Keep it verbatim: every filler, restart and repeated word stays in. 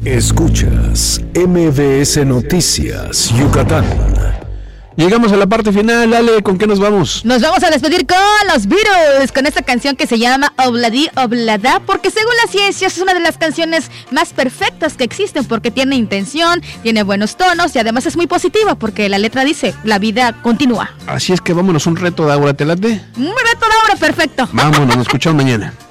Escuchas M V S Noticias Yucatán. Llegamos a la parte final, Ale, ¿con qué nos vamos? Nos vamos a despedir con los Beatles, con esta canción que se llama Obladi Oblada, porque según la ciencia es una de las canciones más perfectas que existen, porque tiene intención, tiene buenos tonos y además es muy positiva, porque la letra dice, la vida continúa. Así es que vámonos, un reto de Aura, ¿te late? Un reto de Aura, perfecto. Vámonos, nos escuchamos mañana.